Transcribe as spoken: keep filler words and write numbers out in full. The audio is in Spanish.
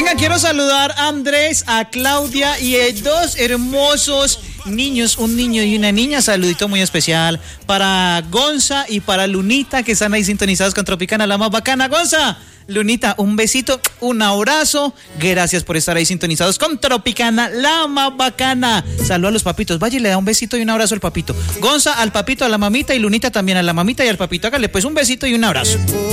Oiga, quiero saludar a Andrés, a Claudia y a dos hermosos niños, un niño y una niña. Saludito muy especial para Gonza y para Lunita, que están ahí sintonizados con Tropicana, la más bacana. Gonza, Lunita, un besito, un abrazo. Gracias por estar ahí sintonizados con Tropicana, la más bacana. Saludos a los papitos. Vaya y le da un besito y un abrazo al papito. Gonza al papito, a la mamita, y Lunita también a la mamita y al papito. Hágale pues un besito y un abrazo.